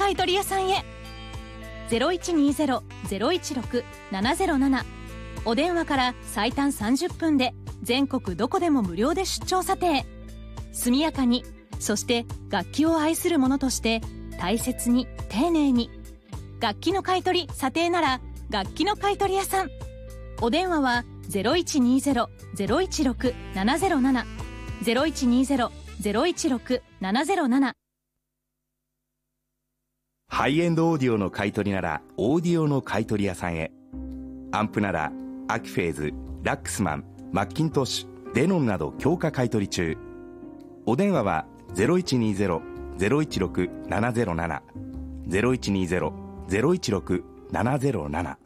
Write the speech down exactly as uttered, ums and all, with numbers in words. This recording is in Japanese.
買取屋さんへ。 ゼロいちにゼロ ゼロいちろく ななゼロなな お電話から最短さんじゅっぷんで全国どこでも無料で出張査定。速やかに、そして楽器を愛する者として大切に丁寧に。楽器の買い取り査定なら楽器の買取屋さん。お電話は ゼロいちにゼロ ゼロいちろく ななゼロなな ゼロいちにゼロ ゼロいちろく ななゼロなな。 ハイエンドオーディオの買い取りならオーディオの買い取り屋さんへ。アンプならアキフェーズ、ラックスマン、マッキントッシュ、デノンなど強化買い取り中。お電話は ゼロいちにゼロ ゼロいちろく ななゼロなな ゼロいちにゼロ ゼロいちろく ななゼロなな。